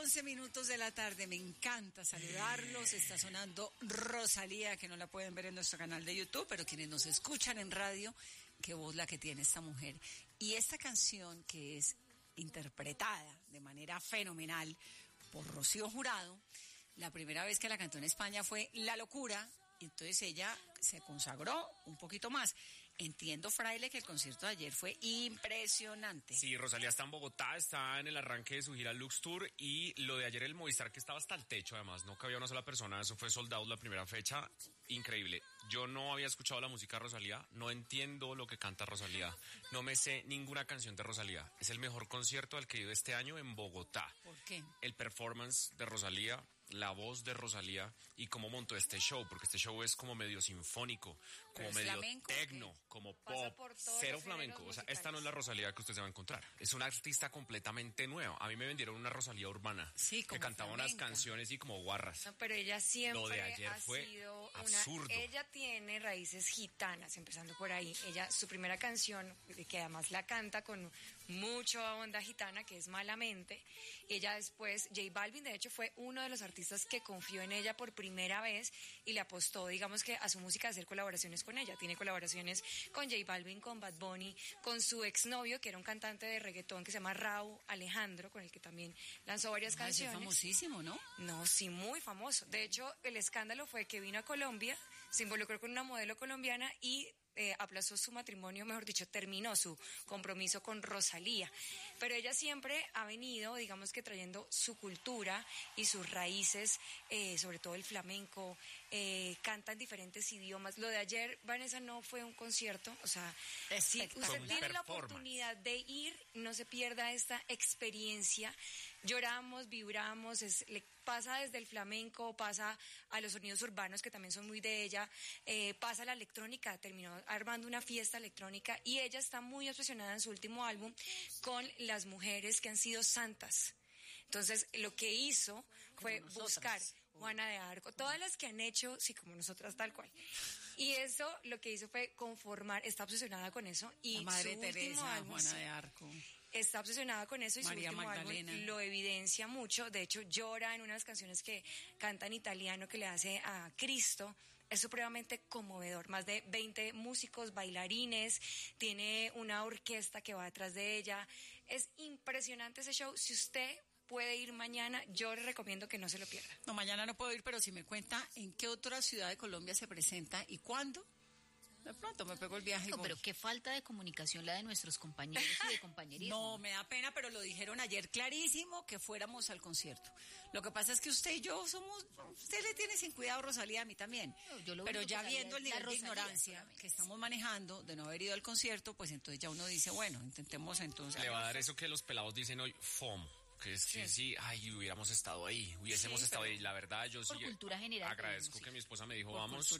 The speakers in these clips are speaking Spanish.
11:11 de la tarde. Me encanta saludarlos. Está sonando Rosalía, que no la pueden ver en nuestro canal de YouTube, pero quienes nos escuchan en radio, qué voz la que tiene esta mujer. Y esta canción, que es interpretada de manera fenomenal por Rocío Jurado, la primera vez que la cantó en España fue La Locura, y entonces ella se consagró un poquito más. Entiendo, Fraile, que el concierto de ayer fue impresionante. Sí, Rosalía está en Bogotá, está en el arranque de su gira Lux Tour, y lo de ayer el Movistar, que estaba hasta el techo, además, no cabía una sola persona, eso fue sold out la primera fecha, increíble. Yo no había escuchado la música de Rosalía, no entiendo lo que canta Rosalía, no me sé ninguna canción de Rosalía. Es el mejor concierto al que he ido este año en Bogotá. ¿Por qué? El performance de Rosalía, la voz de Rosalía y cómo montó este show, porque este show es como medio sinfónico, como medio flamenco, tecno, como pop, cero flamenco. O sea, esta no es la Rosalía que usted se va a encontrar. Es una artista completamente nueva. A mí me vendieron una Rosalía urbana, sí, que cantaba flamenca. Unas canciones y como guarras. No, pero ella siempre Lo de ayer ha fue sido absurdo. Ella tiene raíces gitanas, empezando por ahí. Ella, su primera canción, que además la canta con mucha onda gitana, que es Malamente. Ella después, J Balvin, de hecho, fue uno de los artistas que confió en ella por primera vez y le apostó, digamos, que a su música, a hacer colaboraciones con ella. Tiene colaboraciones con J Balvin, con Bad Bunny, con su exnovio, que era un cantante de reggaetón que se llama Rauw Alejandro, con el que también lanzó varias canciones. Es famosísimo, ¿no? No, sí, muy famoso. De hecho, el escándalo fue que vino a Colombia, se involucró con una modelo colombiana y aplazó su matrimonio, mejor dicho, terminó su compromiso con Rosalía. Pero ella siempre ha venido, digamos que trayendo su cultura y sus raíces, sobre todo el flamenco, canta en diferentes idiomas. Lo de ayer, Vanessa, no fue un concierto, o sea, si usted tiene la oportunidad de ir, no se pierda esta experiencia. Lloramos, vibramos, le pasa desde el flamenco, pasa a los sonidos urbanos que también son muy de ella, pasa a la electrónica, terminó armando una fiesta electrónica y ella está muy obsesionada en su último álbum con las mujeres que han sido santas. Entonces, lo que hizo fue buscar Juana de Arco, todas las que han hecho, sí, como nosotras, tal cual. Y eso, lo que hizo fue conformar, está obsesionada con eso. Y la Madre su Teresa, último álbum, Juana de Arco. Está obsesionada con eso y María su último Magdalena álbum lo evidencia mucho. De hecho, llora en una de las canciones que canta en italiano que le hace a Cristo. Es supremamente conmovedor. Más de 20 músicos, bailarines, tiene una orquesta que va detrás de ella. Es impresionante ese show. Si usted puede ir mañana, yo le recomiendo que no se lo pierda. No, mañana no puedo ir, pero si me cuenta en qué otra ciudad de Colombia se presenta y cuándo. De pronto me pegó el viaje. No, pero qué falta de comunicación la de nuestros compañeros y de compañerismo. No, me da pena, pero lo dijeron ayer clarísimo que fuéramos al concierto. Lo que pasa es que usted y yo somos, usted le tiene sin cuidado Rosalía, a mí también. No, pero ya viendo el nivel de ignorancia que estamos manejando de no haber ido al concierto, pues entonces ya uno dice, bueno, intentemos entonces. Le va a dar eso que los pelados dicen hoy, FOMO. Que es que sí, ay, hubiéramos estado ahí, hubiésemos estado ahí. La verdad, yo por sí cultura general, agradezco que mi esposa me dijo, por vamos,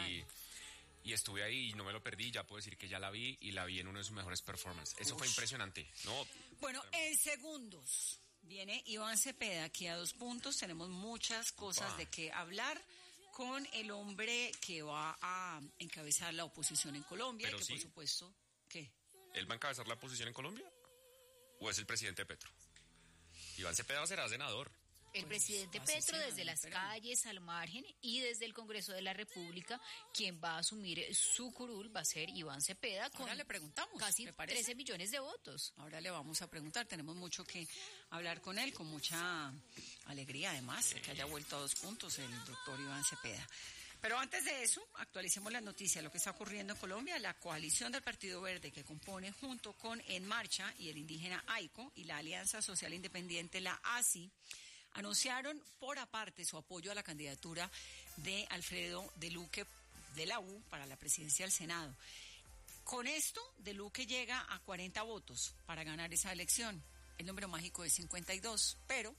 y estuve ahí y no me lo perdí. Ya puedo decir que ya la vi y la vi en uno de sus mejores performances. Eso fue impresionante, ¿no? Bueno, en segundos viene Iván Cepeda, aquí a 2 puntos. Tenemos muchas cosas de qué hablar con el hombre que va a encabezar la oposición en Colombia. Pero que sí. Por supuesto, ¿qué? ¿Él va a encabezar la oposición en Colombia? ¿O es el presidente Petro? Iván Cepeda será senador. El presidente Petro desde las calles, al margen, y desde el Congreso de la República, quien va a asumir su curul va a ser Iván Cepeda, con Ahora le preguntamos, casi ¿me parece? 13 millones de votos. Ahora le vamos a preguntar, tenemos mucho que hablar con él, con mucha alegría además, que haya vuelto a 2 puntos el doctor Iván Cepeda. Pero antes de eso, actualicemos la noticia, lo que está ocurriendo en Colombia. La coalición del Partido Verde, que compone junto con En Marcha y el indígena AICO y la Alianza Social Independiente, la ASI, anunciaron por aparte su apoyo a la candidatura de Alfredo de Luque de la U para la presidencia del Senado. Con esto, de Luque llega a 40 votos para ganar esa elección. El número mágico es 52, pero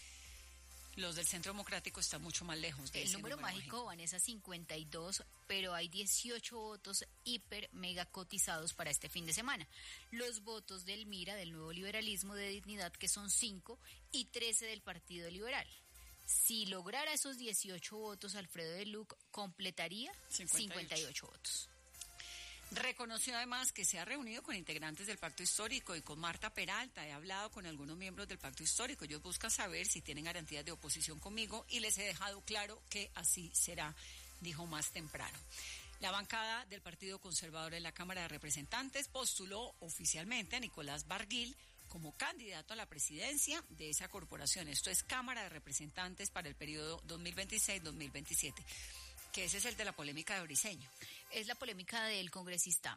los del Centro Democrático están mucho más lejos de ese número mágico, Vanessa, 52, pero hay 18 votos hiper mega cotizados para este fin de semana. Los votos del MIRA, del Nuevo Liberalismo de Dignidad, que son 5, y 13 del Partido Liberal. Si lograra esos 18 votos, Alfredo de Luque completaría 58 votos. Reconoció además que se ha reunido con integrantes del Pacto Histórico y con Marta Peralta. He hablado con algunos miembros del Pacto Histórico. Ellos buscan saber si tienen garantías de oposición conmigo y les he dejado claro que así será, dijo más temprano. La bancada del Partido Conservador en la Cámara de Representantes postuló oficialmente a Nicolás Barguil como candidato a la presidencia de esa corporación. Esto es Cámara de Representantes para el periodo 2026-2027. Que ese es el de la polémica de Briceño. Es la polémica del congresista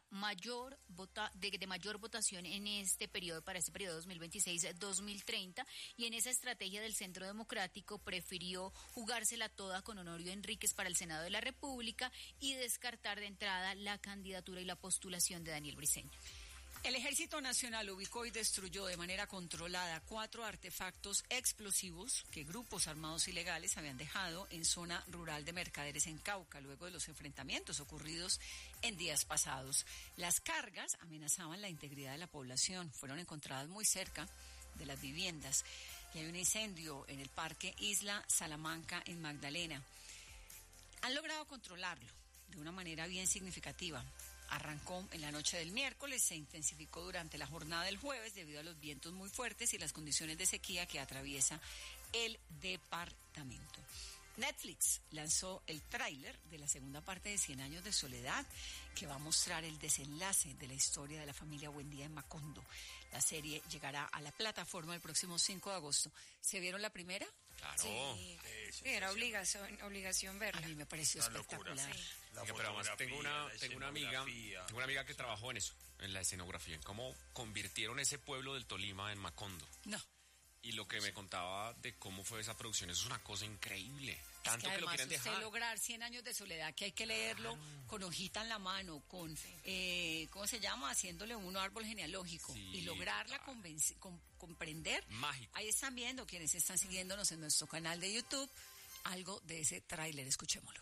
de mayor votación en este periodo, para este periodo 2026-2030, y en esa estrategia del Centro Democrático prefirió jugársela toda con Honorio Enríquez para el Senado de la República y descartar de entrada la candidatura y la postulación de Daniel Briceño. El Ejército Nacional ubicó y destruyó de manera controlada 4 artefactos explosivos que grupos armados ilegales habían dejado en zona rural de Mercaderes en Cauca, luego de los enfrentamientos ocurridos en días pasados. Las cargas amenazaban la integridad de la población, fueron encontradas muy cerca de las viviendas y hay un incendio en el Parque Isla Salamanca en Magdalena. Han logrado controlarlo de una manera bien significativa. Arrancó en la noche del miércoles, se intensificó durante la jornada del jueves debido a los vientos muy fuertes y las condiciones de sequía que atraviesa el departamento. Netflix lanzó el tráiler de la segunda parte de 100 años de soledad, que va a mostrar el desenlace de la historia de la familia Buendía en Macondo. La serie llegará a la plataforma el próximo 5 de agosto. ¿Se vieron la primera? Claro. Sí, era obligación verla. A mí me pareció espectacular. Sí. Oiga, pero además tengo una amiga que trabajó en eso, en la escenografía, en cómo convirtieron ese pueblo del Tolima en Macondo. No. Y lo que me contaba de cómo fue esa producción, eso es una cosa increíble. Tanto que que lo además quieren usted dejar. lograr 100 años de soledad, que hay que leerlo con hojita en la mano, con, ¿cómo se llama? Haciéndole uno árbol genealógico. Sí, y lograrla comprender. Mágico. Ahí están viendo quienes están siguiéndonos en nuestro canal de YouTube algo de ese tráiler. Escuchémoslo.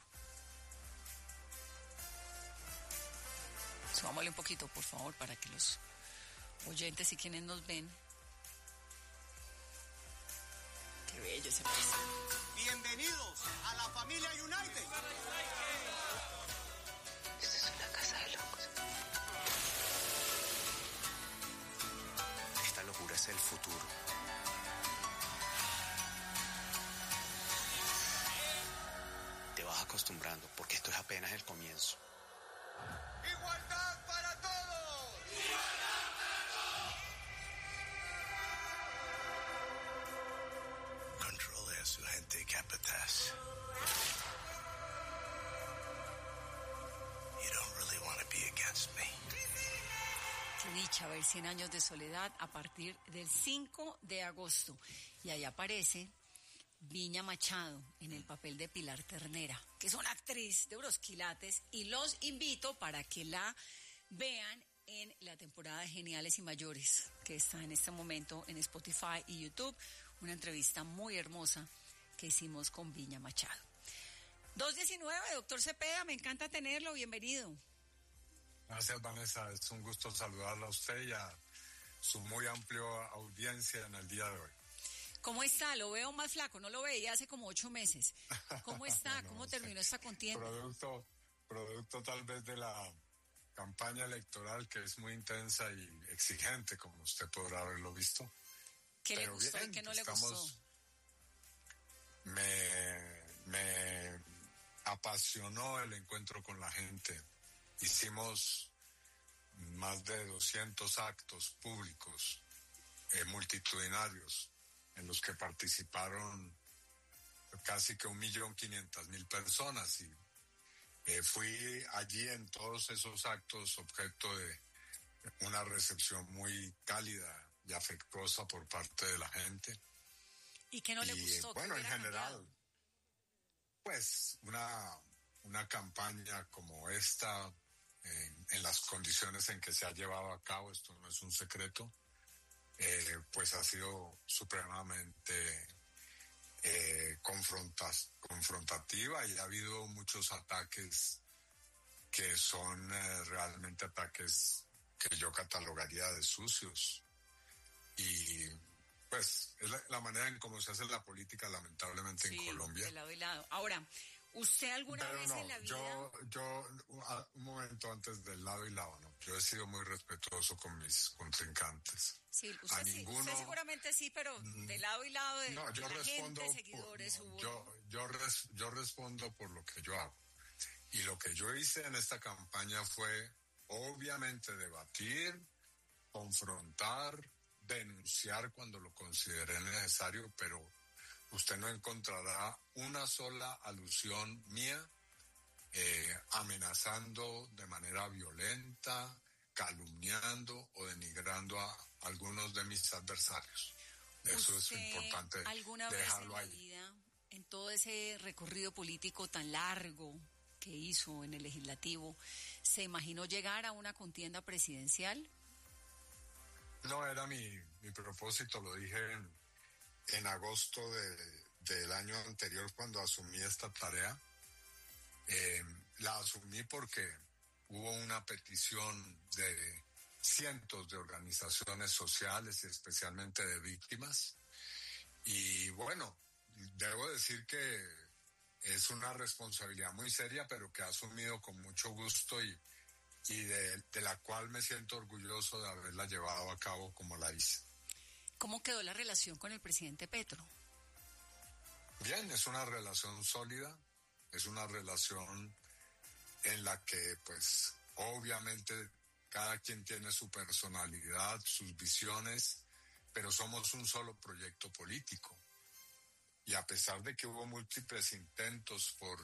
Subámosle un poquito, por favor, para que los oyentes y quienes nos ven. Qué bello ese país. Bienvenidos a la familia United. Esta es una casa de locos. Esta locura es el futuro. Te vas acostumbrando porque esto es apenas el comienzo. ¡Igualdad para todos! ¡Igualdad para todos! Controle su gente, Capataz. You don't really want to be against me. Qué dicha ver 100 años de soledad a partir del 5 de agosto. Y ahí aparece Viña Machado en el papel de Pilar Ternera, que es una actriz de unos quilates, y los invito para que la vean en la temporada de Geniales y Mayores, que está en este momento en Spotify y YouTube. Una entrevista muy hermosa que hicimos con Viña Machado. 219, doctor Cepeda, me encanta tenerlo, bienvenido. Gracias, Vanessa, es un gusto saludarla a usted y a su muy amplia audiencia en el día de hoy. ¿Cómo está? Lo veo más flaco, no lo veía hace como 8 meses. ¿Cómo está? No, ¿Cómo terminó esta contienda? Producto tal vez de la campaña electoral, que es muy intensa y exigente, como usted podrá haberlo visto. ¿Qué le gustó y qué no le gustó? Me apasionó el encuentro con la gente. Hicimos más de 200 actos públicos, multitudinarios, en los que participaron casi que 1.500.000 personas, y fui allí en todos esos actos objeto de una recepción muy cálida y afectuosa por parte de la gente. ¿Y qué no le gustó? Bueno, en general, pues una campaña como esta, en las condiciones en que se ha llevado a cabo, esto no es un secreto, pues ha sido supremamente confrontativa, y ha habido muchos ataques que son realmente ataques que yo catalogaría de sucios. Y pues es la manera en cómo se hace la política, lamentablemente, sí, en Colombia. de lado y lado. Ahora, ¿Usted alguna Pero vez no, en la vida... un momento antes del lado y lado, ¿no? Yo he sido muy respetuoso con mis contrincantes. Sí, A usted sí, ninguno... usted seguramente sí, pero de lado y lado de No, yo la respondo gente, seguidores, hubo... yo respondo por lo que yo hago. Y lo que yo hice en esta campaña fue, obviamente, debatir, confrontar, denunciar cuando lo consideré necesario, pero usted no encontrará una sola alusión mía amenazando de manera violenta, calumniando o denigrando a algunos de mis adversarios. Eso es importante ¿Alguna vez en la vida, en todo ese recorrido político tan largo que hizo en el legislativo, se imaginó llegar a una contienda presidencial? No era mi propósito, lo dije en agosto del año anterior cuando asumí esta tarea. La asumí porque hubo una petición de cientos de organizaciones sociales y especialmente de víctimas. Y bueno, debo decir que es una responsabilidad muy seria, pero que he asumido con mucho gusto y de la cual me siento orgulloso de haberla llevado a cabo como la hice. ¿Cómo quedó la relación con el presidente Petro? Bien, es una relación sólida, es una relación en la que, pues, obviamente cada quien tiene su personalidad, sus visiones, pero somos un solo proyecto político. Y a pesar de que hubo múltiples intentos por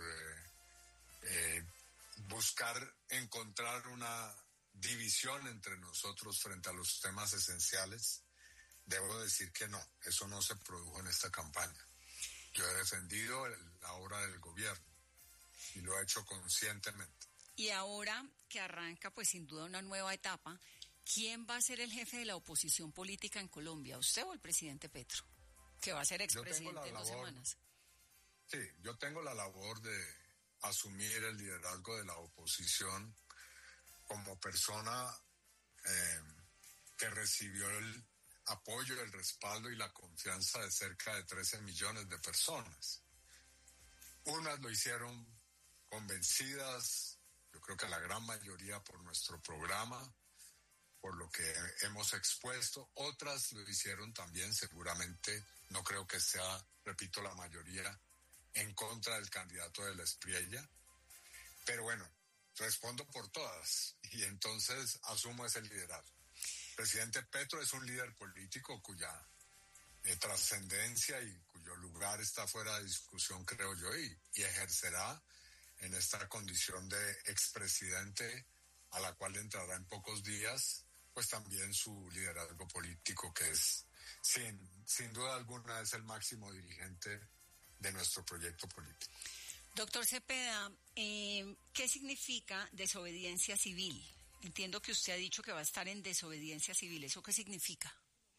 buscar encontrar una división entre nosotros frente a los temas esenciales, debo decir que no, eso no se produjo en esta campaña. Yo he defendido la obra del gobierno y lo he hecho conscientemente. Y ahora que arranca, pues sin duda, una nueva etapa, ¿quién va a ser el jefe de la oposición política en Colombia? ¿Usted o el presidente Petro? Que va a ser expresidente en 2 semanas. Sí, yo tengo la labor de asumir el liderazgo de la oposición como persona que recibió el apoyo, el respaldo y la confianza de cerca de 13 millones de personas. Unas lo hicieron convencidas, yo creo que la gran mayoría por nuestro programa, por lo que hemos expuesto. Otras lo hicieron también, seguramente, no creo que sea, repito, la mayoría, en contra del candidato de la Espriella. Pero bueno, respondo por todas y entonces asumo ese liderazgo. El presidente Petro es un líder político cuya trascendencia y cuyo lugar está fuera de discusión, creo yo, y ejercerá en esta condición de expresidente a la cual entrará en pocos días, pues también su liderazgo político, que es, sin duda alguna, es el máximo dirigente de nuestro proyecto político. Doctor Cepeda, ¿qué significa desobediencia civil? Entiendo que usted ha dicho que va a estar en desobediencia civil. ¿Eso qué significa?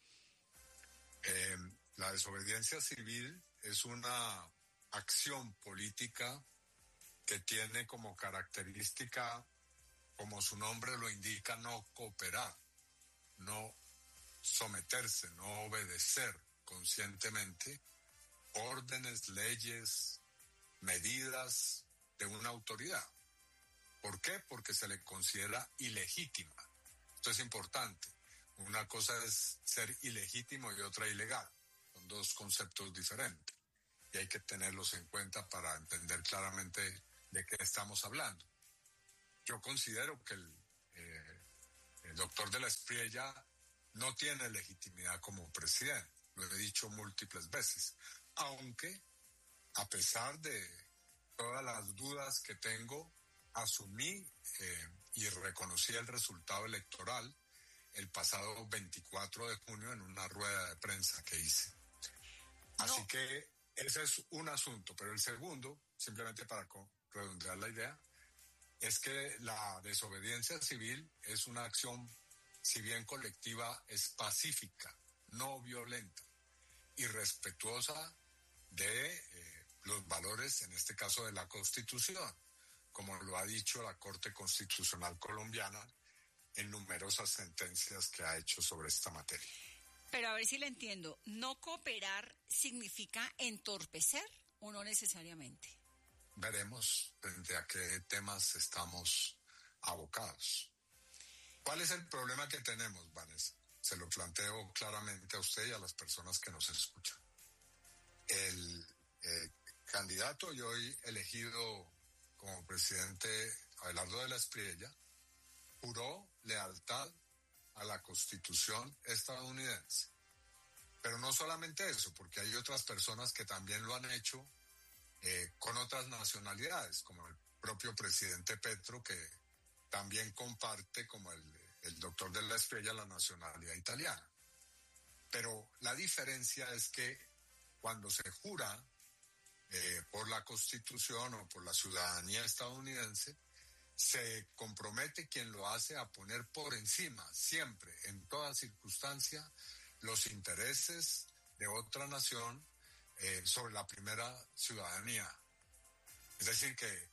La desobediencia civil es una acción política que tiene como característica, como su nombre lo indica, no cooperar, no someterse, no obedecer conscientemente órdenes, leyes, medidas de una autoridad. ¿Por qué? Porque se le considera ilegítima. Esto es importante. Una cosa es ser ilegítimo y otra ilegal. Son dos conceptos diferentes y hay que tenerlos en cuenta para entender claramente de qué estamos hablando. Yo considero que el doctor de la Espriella no tiene legitimidad como presidente. Lo he dicho múltiples veces. Aunque, a pesar de todas las dudas que tengo, asumí y reconocí el resultado electoral el pasado 24 de junio en una rueda de prensa que hice. Así que ese es un asunto, pero el segundo, simplemente para redondear la idea, es que la desobediencia civil es una acción, si bien colectiva, es pacífica, no violenta y respetuosa de los valores, en este caso de la Constitución, como lo ha dicho la Corte Constitucional colombiana en numerosas sentencias que ha hecho sobre esta materia. Pero a ver si le entiendo, ¿no cooperar significa entorpecer o no necesariamente? veremos frente a qué temas estamos abocados. ¿Cuál es el problema que tenemos, Vanessa? Se lo planteo claramente a usted y a las personas que nos escuchan. El candidato y hoy elegido como presidente, Abelardo de la Espriella, juró lealtad a la Constitución estadounidense. Pero no solamente eso, porque hay otras personas que también lo han hecho con otras nacionalidades, como el propio presidente Petro, que también comparte, como el doctor de la Espriella, la nacionalidad italiana. Pero la diferencia es que cuando se jura por la Constitución o por la ciudadanía estadounidense, se compromete quien lo hace a poner por encima, siempre, en toda circunstancia, los intereses de otra nación sobre la primera ciudadanía. Es decir, que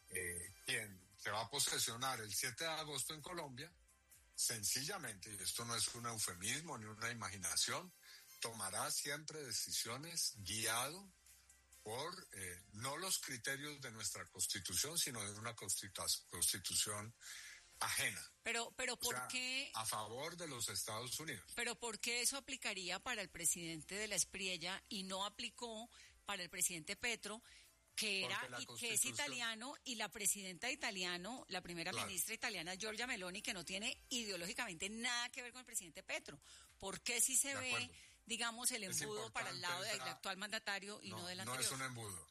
quien se va a posesionar el 7 de agosto en Colombia, sencillamente, y esto no es un eufemismo ni una imaginación, tomará siempre decisiones guiado por no los criterios de nuestra Constitución, sino de una Constitución ajena. Pero ¿por sea, qué? A favor de los Estados Unidos. Pero ¿por qué eso aplicaría para el presidente de la Espriella y no aplicó para el presidente Petro, que es italiano, y la presidenta italiano, la primera ministra italiana, Giorgia Meloni, que no tiene ideológicamente nada que ver con el presidente Petro? ¿Por qué si se ve, digamos, el embudo para el lado del actual mandatario y no del anterior? No es un embudo,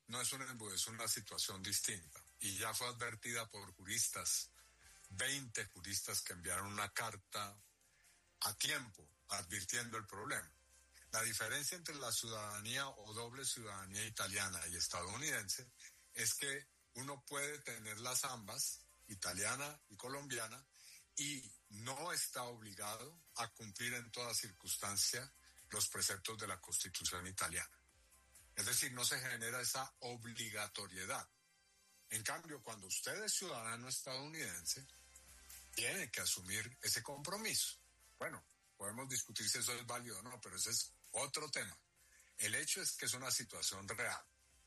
es una situación distinta. Y ya fue advertida por juristas, 20 juristas que enviaron una carta a tiempo advirtiendo el problema. La diferencia entre la ciudadanía o doble ciudadanía italiana y estadounidense es que uno puede tenerlas ambas, italiana y colombiana, y no está obligado a cumplir en toda circunstancia los preceptos de la Constitución italiana. Es decir, no se genera esa obligatoriedad. En cambio, cuando usted es ciudadano estadounidense, tiene que asumir ese compromiso. Bueno, podemos discutir si eso es válido o no, pero ese es otro tema. El hecho es que es una situación real.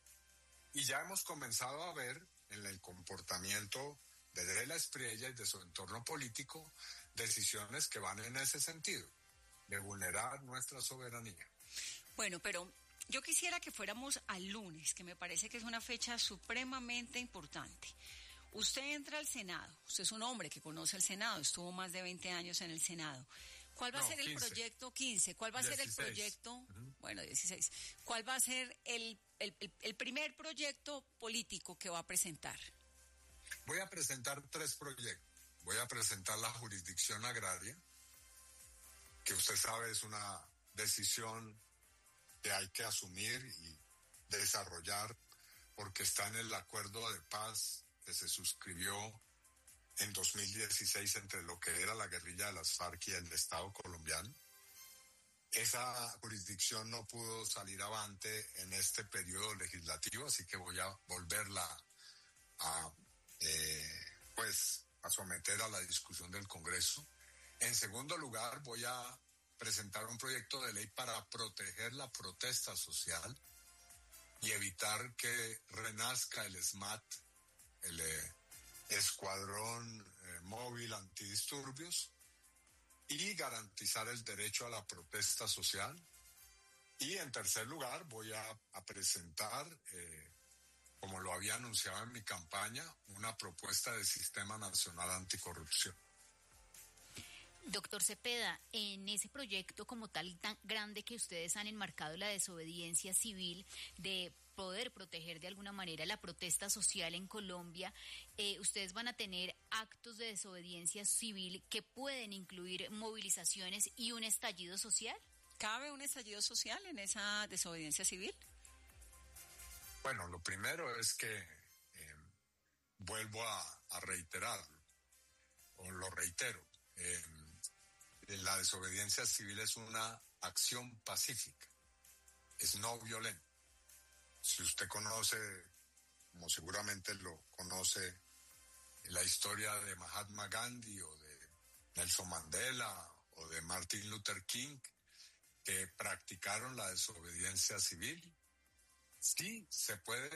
Y ya hemos comenzado a ver en el comportamiento de la Espriella y de su entorno político decisiones que van en ese sentido, de vulnerar nuestra soberanía. Bueno, pero yo quisiera que fuéramos al lunes, que me parece que es una fecha supremamente importante. Usted entra al Senado, usted es un hombre que conoce el Senado, estuvo más de 20 años en el Senado. ¿Cuál va a ser el proyecto? 15. ¿Cuál va a ser el proyecto? Bueno, 16. ¿Cuál va a ser el primer proyecto político que va a presentar? Voy a presentar 3 proyectos. Voy a presentar la jurisdicción agraria, que usted sabe es una decisión que hay que asumir y desarrollar porque está en el acuerdo de paz que se suscribió en 2016 entre lo que era la guerrilla de las FARC y el Estado colombiano. Esa jurisdicción no pudo salir avante en este periodo legislativo, así que voy a volverla a someter a la discusión del Congreso. En segundo lugar, voy a presentar un proyecto de ley para proteger la protesta social y evitar que renazca el SMAT, el Escuadrón Móvil Antidisturbios, y garantizar el derecho a la protesta social. Y en tercer lugar voy a presentar, como lo había anunciado en mi campaña, una propuesta de Sistema Nacional Anticorrupción. Doctor Cepeda, en ese proyecto como tal tan grande que ustedes han enmarcado la desobediencia civil, de poder proteger de alguna manera la protesta social en Colombia, ustedes van a tener actos de desobediencia civil que pueden incluir movilizaciones y un estallido social. ¿Cabe un estallido social en esa desobediencia civil? Bueno, lo primero es que vuelvo a reiterarlo, o lo reitero. La desobediencia civil es una acción pacífica, es no violenta. Si usted conoce, como seguramente lo conoce, la historia de Mahatma Gandhi o de Nelson Mandela o de Martin Luther King, que practicaron la desobediencia civil, sí se puede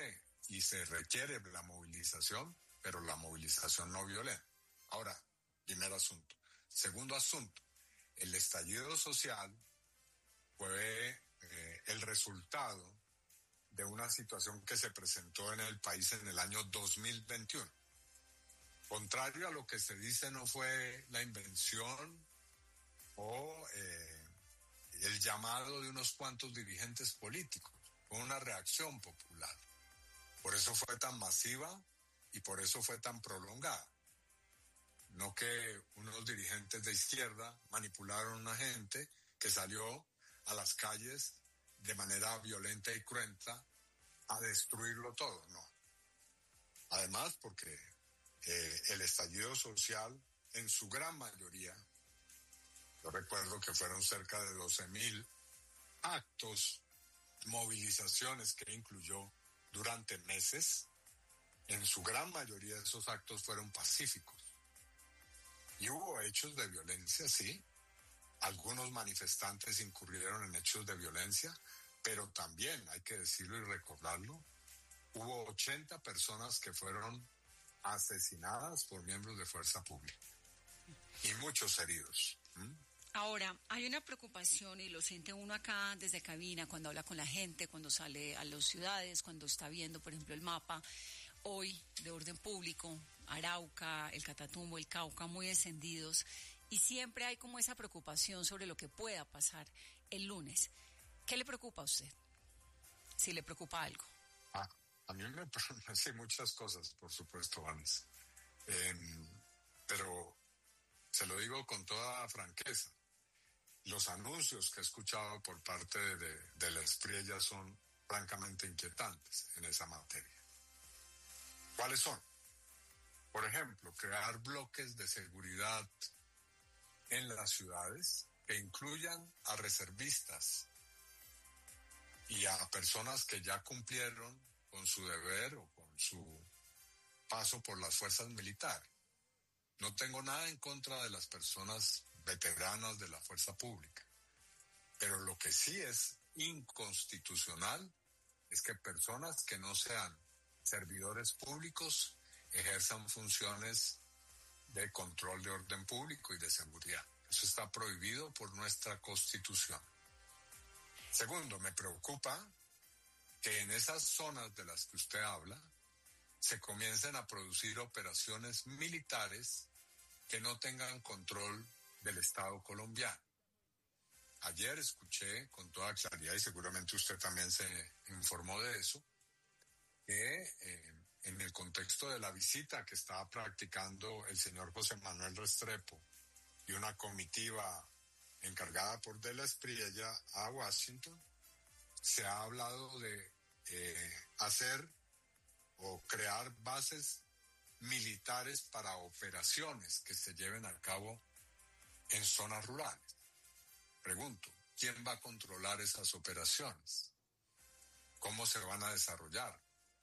y se requiere la movilización, pero la movilización no violenta. Ahora, primer asunto. Segundo asunto, el estallido social fue el resultado de una situación que se presentó en el país en el año 2021. Contrario a lo que se dice, no fue la invención o el llamado de unos cuantos dirigentes políticos, fue una reacción popular. Por eso fue tan masiva y por eso fue tan prolongada. No que unos dirigentes de izquierda manipularon a una gente que salió a las calles de manera violenta y cruenta a destruirlo todo, no. Además, porque el estallido social, en su gran mayoría, yo recuerdo que fueron cerca de 12,000 actos, movilizaciones que incluyó durante meses, en su gran mayoría de esos actos fueron pacíficos. Y hubo hechos de violencia, sí. Algunos manifestantes incurrieron en hechos de violencia, pero también, hay que decirlo y recordarlo, hubo 80 personas que fueron asesinadas por miembros de fuerza pública y muchos heridos. Ahora, hay una preocupación y lo siente uno acá desde cabina, cuando habla con la gente, cuando sale a las ciudades, cuando está viendo, por ejemplo, el mapa hoy de orden público, Arauca, el Catatumbo, el Cauca, muy encendidos, y siempre hay como esa preocupación sobre lo que pueda pasar el lunes. ¿Qué le preocupa a usted? Si le preocupa algo. A mí me parecen muchas cosas, por supuesto, Vanessa. Pero se lo digo con toda franqueza. Los anuncios que he escuchado por parte de la Espriella son francamente inquietantes en esa materia. ¿Cuáles son? Por ejemplo, crear bloques de seguridad en las ciudades que incluyan a reservistas y a personas que ya cumplieron con su deber o con su paso por las fuerzas militares. No tengo nada en contra de las personas veteranas de la fuerza pública, pero lo que sí es inconstitucional es que personas que no sean servidores públicos ejerzan funciones de control de orden público y de seguridad. Eso está prohibido por nuestra Constitución. Segundo, me preocupa que en esas zonas de las que usted habla se comiencen a producir operaciones militares que no tengan control del Estado colombiano. Ayer escuché con toda claridad, y seguramente usted también se informó de eso, que en el contexto de la visita que estaba practicando el señor José Manuel Restrepo y una comitiva encargada por De la Espriella a Washington, se ha hablado de hacer o crear bases militares para operaciones que se lleven a cabo en zonas rurales. Pregunto, ¿quién va a controlar esas operaciones? ¿Cómo se van a desarrollar?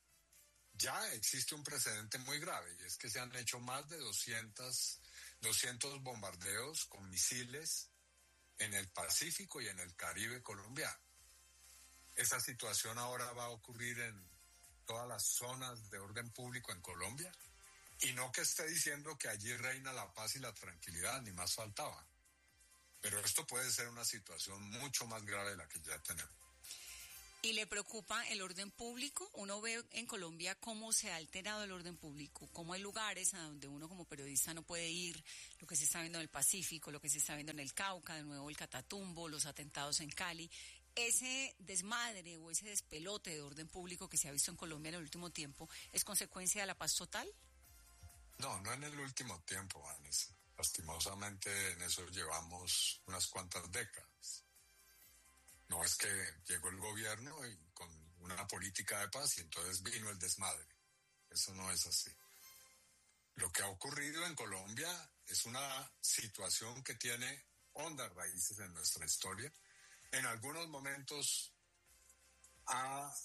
Ya existe un precedente muy grave y es que se han hecho más de 200 bombardeos con misiles en el Pacífico y en el Caribe colombiano. Esa situación ahora va a ocurrir en todas las zonas de orden público en Colombia. Y no que esté diciendo que allí reina la paz y la tranquilidad, ni más faltaba. Pero esto puede ser una situación mucho más grave de la que ya tenemos. ¿Y le preocupa el orden público? Uno ve en Colombia cómo se ha alterado el orden público, cómo hay lugares a donde uno como periodista no puede ir, lo que se está viendo en el Pacífico, lo que se está viendo en el Cauca, de nuevo el Catatumbo, los atentados en Cali. ¿Ese desmadre o ese despelote de orden público que se ha visto en Colombia en el último tiempo es consecuencia de la paz total? No en el último tiempo, Vanessa. Lastimosamente en eso llevamos unas cuantas décadas. No es que llegó el gobierno y con una política de paz y entonces vino el desmadre. Eso no es así. Lo que ha ocurrido en Colombia es una situación que tiene hondas raíces en nuestra historia. En algunos momentos ha